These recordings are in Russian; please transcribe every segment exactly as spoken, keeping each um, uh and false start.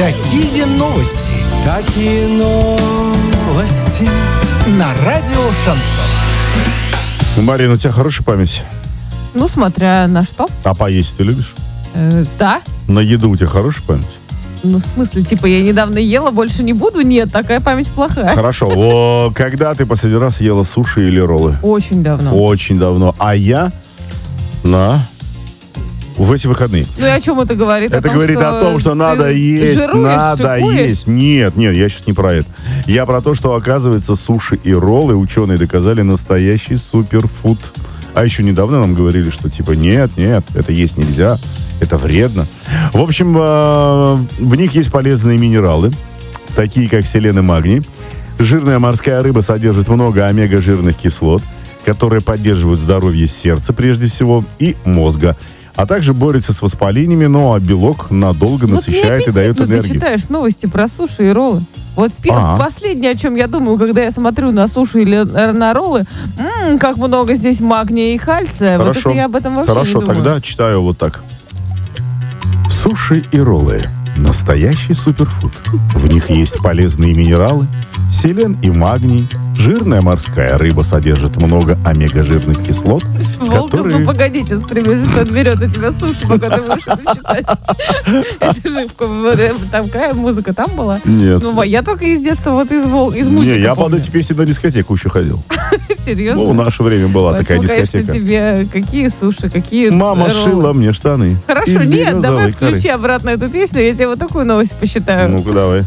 Какие новости? Какие новости? На радио «Шансон». Марина, у тебя хорошая память? Ну, смотря на что. А поесть ты любишь? Э, да. На еду у тебя хорошая память? Ну, в смысле, типа, я недавно ела, больше не буду? Нет, такая память плохая. Хорошо. О, когда ты последний раз ела суши или роллы? Очень давно. Очень давно. А я на... в эти выходные. Ну и о чем это говорит? Это о том, говорит что о том, что надо ты есть, жируешь, надо шикуешь? есть. Нет, нет, я сейчас не про это. Я про то, что, оказывается, суши и роллы, ученые доказали, настоящий суперфуд. А еще недавно нам говорили, что типа нет, нет, это есть нельзя, это вредно. В общем, в них есть полезные минералы, такие как селен и магний. Жирная морская рыба содержит много омега-жирных кислот, которые поддерживают здоровье сердца прежде всего и мозга. А также борется с воспалениями, ну а белок надолго насыщает и дает энергию. Ты читаешь новости про суши и роллы. Вот А-а. последнее, о чем я думаю, когда я смотрю на суши или на роллы, м-м, как много здесь магния и кальция. Хорошо. Вот это я об этом вообще Хорошо, не думаю. тогда читаю вот так. Суши и роллы. Настоящий суперфуд. В них есть полезные минералы, селен и магний. Жирная морская рыба содержит много омега-жирных кислот, Волков, которые... ну погоди, сейчас прибежит, отберет у тебя суши, пока ты будешь это читать. Это же в- там какая музыка там была? Нет. Ну, я только из детства вот из Вол- из мультика Не, я под помню. эти песни на дискотеку еще ходил. Серьезно? Ну, в наше время была такая Поэтому, конечно, дискотека. тебе какие суши, какие Мама роллы. шила мне штаны. Хорошо, из нет, давай березовой коры. включи обратно эту песню, я тебе вот такую новость посчитаю. Ну-ка, давай.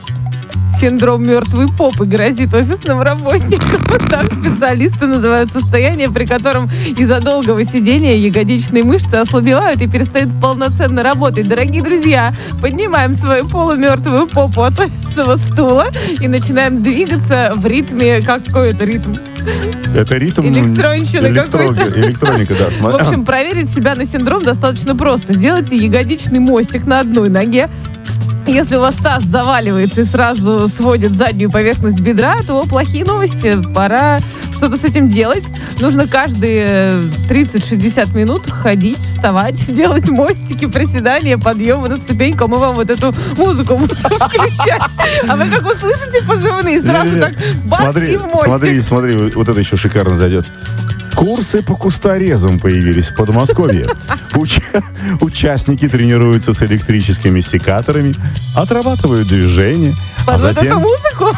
Синдром мертвой попы грозит офисным работникам. Так специалисты называют состояние, при котором из-за долгого сидения ягодичные мышцы ослабевают и перестают полноценно работать. Дорогие друзья, поднимаем свою полумертвую попу от офисного стула и начинаем двигаться в ритме. Какой это ритм? Это ритм... Электронщина электро- какой-то. Электроника, да. В Смотри. общем, проверить себя на синдром достаточно просто. Сделайте ягодичный мостик на одной ноге. Если у вас таз заваливается и сразу сводит заднюю поверхность бедра, то плохие новости. Пора что-то с этим делать. Нужно каждые тридцать-шестьдесят минут ходить, вставать, делать мостики, приседания, подъемы на ступеньку. А мы вам вот эту музыку будем включать. А вы как услышите позывные, сразу Не-не-не. так бац Смотри, и в мостик. смотри, смотри, вот это еще шикарно зайдет. Курсы по кусторезам появились в Подмосковье. Уч- Участники тренируются с электрическими секаторами, отрабатывают движения, а Под вот эту затем, музыку.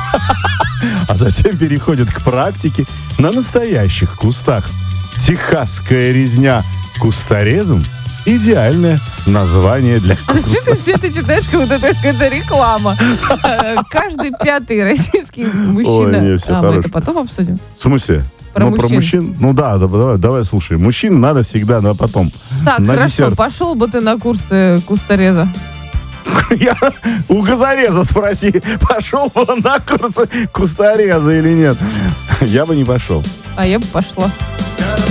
а затем переходят к практике на настоящих кустах. Техасская резня кусторезом – идеальное название для Что ты курса. все это читаешь, как будто это какая-то реклама. Э, Каждый пятый российский мужчина... не, всё А, мы хорошо. это потом обсудим? В смысле? Про ну, про мужчин. мужчин. Ну да, да, давай, давай, слушай. Мужчин надо всегда на потом. Так, на хорошо, десерт. пошел бы ты на курсы кустореза. Я у газореза спроси, пошел бы он на курсы кустореза или нет. Я бы не пошел. А я бы пошла.